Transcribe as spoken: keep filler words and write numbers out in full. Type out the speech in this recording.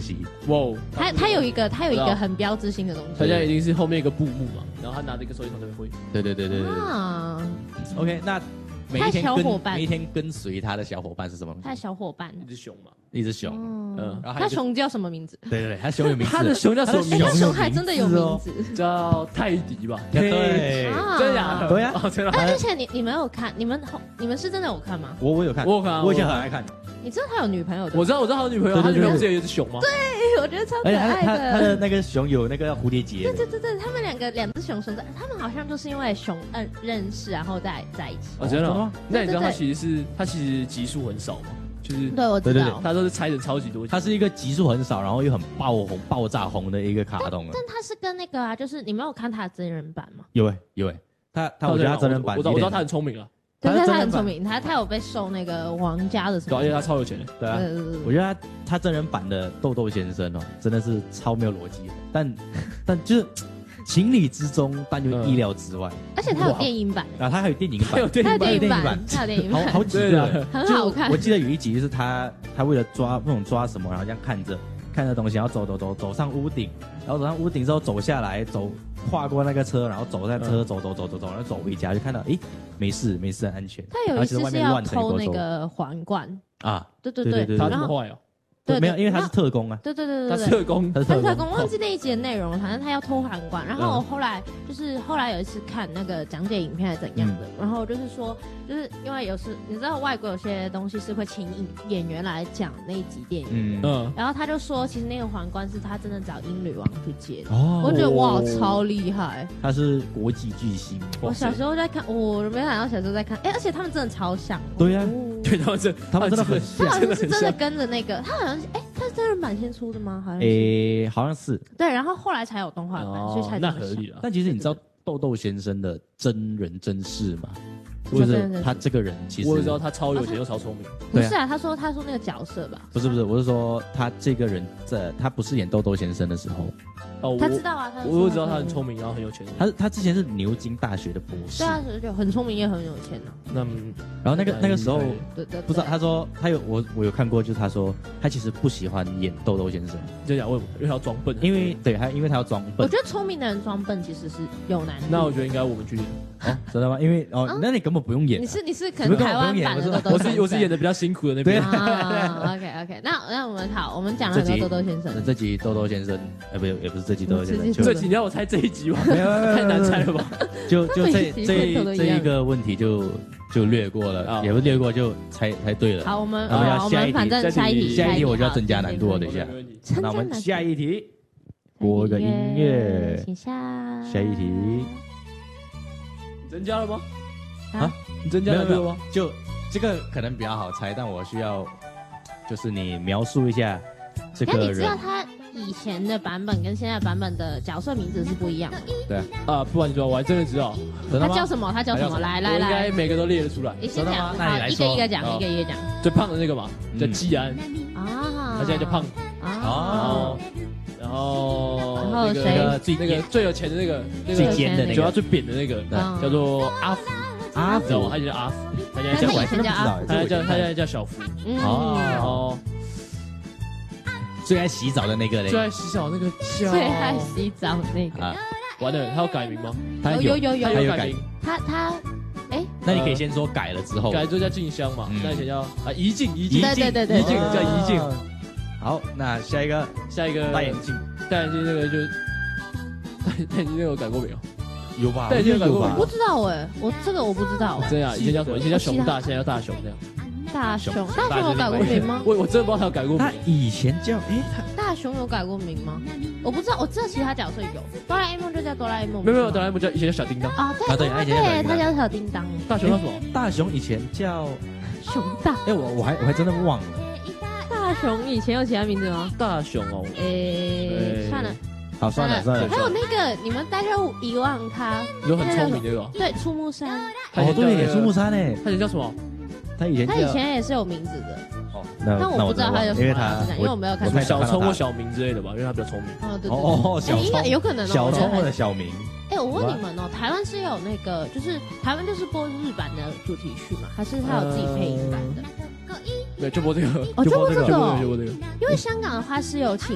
西。 哇， 它它有一个它有一个很标志性的东西， 它现在一定是后面一个布幕嘛，然后他拿着一个手电筒在那边挥。 对对对对对对。 啊 OK， 那每一天他小伙伴跟每一天跟随他的小伙伴是什么？ 他的小伙伴， 一只熊嘛， 一只熊。 嗯， 然后他熊叫什么名字？ 对对对，他熊有名字。 他的熊叫什么名字？他熊熊还真的有名字， 叫泰迪吧？ 对， 真的假的？ 对呀。 而且你你们有看？你们你们是真的有看吗？ 我我有看， 我有看， 我以前很爱看。 你知道他有女朋友的？ 我知道，我知道他有女朋友，他女朋友不是有一只熊吗？ 对，我觉得超可爱的。 他他的那个熊有那个蝴蝶结。 对对对对，他们两个两只熊生在，他们好像就是因为熊嗯认识，然后再在一起。 哦，真的吗？那你知道他其实是他其实集数很少吗？就是对，我知道， 他都是拆成超级多集。 它是一个集数很少，然后又很爆红、爆炸红的一个卡通。 但他是跟那个啊，就是你没有看他的真人版吗？ 有诶有诶，他他我觉得他真人版， 我知道我知道他很聪明啊。 对，他很聪明，他他有被收那个皇家的什么？ 而且他超有钱的。 对啊，我觉得他他真人版的豆豆先生哦，真的是超没有逻辑的，但但就是情理之中，但又意料之外。 而且他有电影版， 啊，他还有电影版， 他有电影版，他有电影版， 好好几个， 很好看。 我记得有一集就是他他为了抓那种抓什么，然后这样看着看着东西，然后走走走走上屋顶，然后走上屋顶之后走下来，走跨过那个车，然后走在车走走走走走，然后走回家，就看到诶没事没事很安全。 他有一次是要偷那个皇冠啊， 对对对， 他这么坏哦。 对， 没有，因为他是特工啊。 对对对对对，他特工， 他是特工，忘记那一集的内容，反正他要偷皇冠。然后我后来就是后来有一次看那个讲解影片还是怎样的，然后就是说，就是因为有时你知道外国有些东西是会请演员来讲那一集电影，嗯，然后他就说，其实那个皇冠是他真的找英女王去接的。哦，我觉得哇，超厉害。 他是国际巨星。 我小时候在看，我没想到小时候在看，哎，而且他们真的超像。 对呀， 对，他们真， 他们真的很像， 他好像是真的跟着那个，他好像。哎，他是真人版先出的吗？好像诶，好像是。 对，然后后来才有动画版，所以才那合理了。 但其实你知道豆豆先生的真人真事吗？就是他这个人其实我也知道他超有钱又超聪明。 不是啊，他说他说那个角色吧。 不是不是，我是说他这个人在他不是演豆豆先生的时候。 哦，他知道啊，他我我知道他很聪明，然后很有钱。 他他之前是牛津大学的博士。 对啊，就很聪明也很有钱呢。 那然后那个那个时候， 对对， 不知道他说他有我我有看过，就是他说他其实不喜欢演豆豆先生。 就讲为什么？因为他要装笨。 因为对，他因为他要装笨。 我觉得聪明的人装笨其实是有难度。 那我觉得应该我们去演。 哦，知道吗？因为哦，那你根本不用演。 你是你是可能台湾版的豆豆。 我是我是演的比较辛苦的那边。 啊 ，OK OK， 那那我们好，我们讲了豆豆先生。 这集豆豆先生，呃，不也不是这集豆豆先生。 这集你要我猜这一集吗？太难猜了吧？ 就就这这这一个问题就就略过了，也不是略过，就猜猜对了。 好，我们我们要下一题，下一题， 下一题我就要增加难度，等一下。那我们下一题，播个音乐， 请下。 下一题， 增加了吗？啊，你增加了没有吗？ 就这个可能比较好猜，但我需要就是你描述一下这个人。 你知道他以前的版本跟现在版本的角色名字是不一样的。 对啊，不然你知道，我还真的知道。 他叫什么？他叫什么？来来来， 应该每个都列得出来。 你先讲，好，一个一个讲，一个一个讲。 最胖的那个嘛，叫季安啊， 他现在叫胖啊。 然后然后谁？ 那个最有钱的那个， 最尖的那个， 主要最扁的那个，叫做阿福。 阿福， 他叫阿福，他现在叫我还真不知道， 他叫他现在叫小福。 哦，然后最爱洗澡的那个嘞， 最爱洗澡那个叫最爱洗澡那个。 完了，他要改名吗？ 他有有有他有改名。 他他哎， 那你可以先说改了之后， 改之后叫静香嘛，那以前叫啊怡静怡静，对对对对， 怡静叫怡静。 好，那下一个下一个戴眼镜， 戴眼镜那个就戴戴眼镜那个有改过没有？ 有吧？ 戴眼镜改过我不知道哎，我这个我不知道。 真的，以前叫什么？以前叫熊大，现在叫大熊这样。 大熊，大熊有改过名吗？ 我我真的不知道他有改过名。 他以前叫哎， 他大熊有改过名吗？我不知道，我知道其他角色有。哆啦 A 梦就叫哆啦 A 梦。 没有没有，哆啦 A 梦叫以前叫小叮当。 啊对对对，他叫小叮当。 大熊叫什么？ 大熊以前叫熊大。 哎，我我还我还真的忘了。 大熊以前有其他名字吗？ 大熊哦， 诶，算了， 好算了算了。 还有那个，你们大家遗忘他， 有很聪明那个， 对，出木山。 哦对，出木山诶， 他以前叫什么？ 他以前他以前也是有名字的。 哦， 但我不知道他有什么， 因为他因为我没有看小聪或小明之类的吧，因为他比较聪明。 哦对哦，小应该有可能哦， 小聪或者小明。 哎，我问你们哦，台湾是有那个，就是台湾就是播日版的主题曲嘛，还是他有自己配音版的？ 对，就播这个， 哦，就播这个， 就播这个。 因为香港的话是有请